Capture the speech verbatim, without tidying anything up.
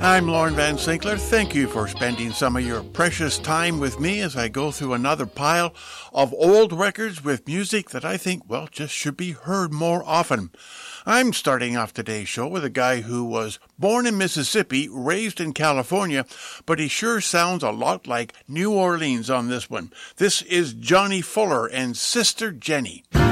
I'm Lauren Van Sinkler. Thank you for spending some of your precious time with me as I go through another pile of old records with music that I think, well, just should be heard more often. I'm starting off today's show with a guy who was born in Mississippi, raised in California, but he sure sounds a lot like New Orleans on this one. This is Johnny Fuller and Sister Jenny.